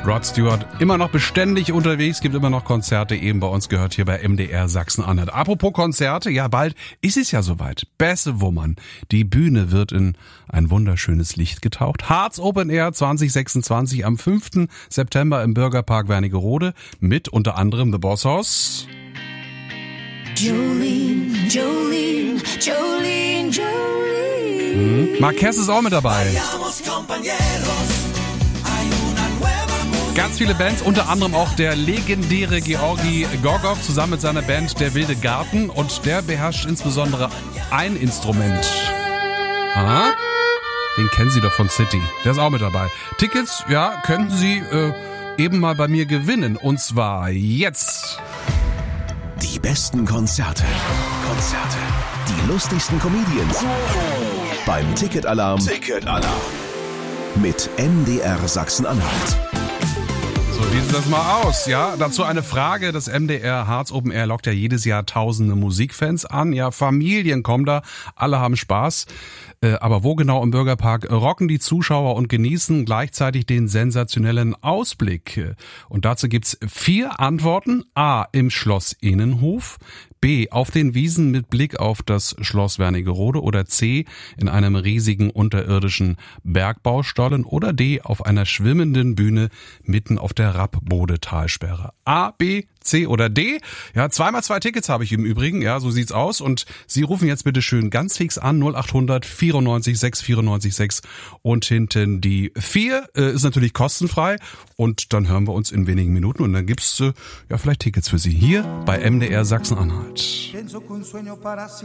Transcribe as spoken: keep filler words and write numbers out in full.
Rod Stewart immer noch beständig unterwegs, gibt immer noch Konzerte, eben bei uns gehört hier bei M D R Sachsen-Anhalt. Apropos Konzerte, ja bald ist es ja soweit. Bässe-Wummern. Die Bühne wird in ein wunderschönes Licht getaucht. Harz Open Air zwanzig sechsundzwanzig am fünften September im Bürgerpark Wernigerode mit unter anderem The Boss Hoss. Jolene, Jolene, Jolene, Jolene. Hm. Marquez ist auch mit dabei. Ganz viele Bands, unter anderem auch der legendäre Georgi Gorgov zusammen mit seiner Band Der Wilde Garten, und der beherrscht insbesondere ein Instrument. Aha. Den kennen Sie doch von City. Der ist auch mit dabei. Tickets, ja, könnten Sie äh, eben mal bei mir gewinnen, und zwar jetzt. Die besten Konzerte. Konzerte. Die lustigsten Comedians. Beim Ticketalarm. Ticketalarm. Mit M D R Sachsen-Anhalt. So, wie sieht das mal aus? Ja, dazu eine Frage. Das M D R Harz Open Air lockt ja jedes Jahr tausende Musikfans an. Ja, Familien kommen da, alle haben Spaß. Äh, aber wo genau im Bürgerpark rocken die Zuschauer und genießen gleichzeitig den sensationellen Ausblick? Und dazu gibt's vier Antworten. A, im Schloss Innenhof. B, auf den Wiesen mit Blick auf das Schloss Wernigerode. Oder C, in einem riesigen unterirdischen Bergbaustollen. Oder D, auf einer schwimmenden Bühne mitten auf der Rappbode-Talsperre. A, B, C oder D. Ja, zweimal zwei Tickets habe ich im Übrigen. Ja, so sieht's aus. Und Sie rufen jetzt bitte schön ganz fix an null acht hundert vierundneunzig sechs vierundneunzig sechs und hinten die vier äh, ist natürlich kostenfrei. Und dann hören wir uns in wenigen Minuten und dann gibt's äh, ja vielleicht Tickets für Sie hier bei M D R Sachsen-Anhalt.